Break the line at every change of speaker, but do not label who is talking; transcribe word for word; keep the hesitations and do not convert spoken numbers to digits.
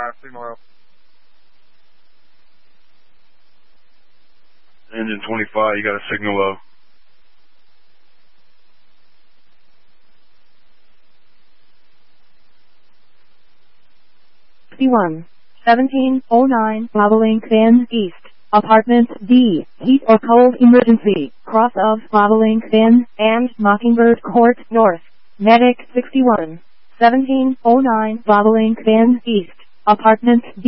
twenty-five, signal up.
Engine twenty-five, you got a signal low.
sixty-one, seventeen oh nine, Bravo Link Van East, Apartment D, heat or cold emergency, cross of Bravo Link Van and Mockingbird Court North, medic sixty-one, seventeen oh nine, Bravo Link Van East, Apartment D.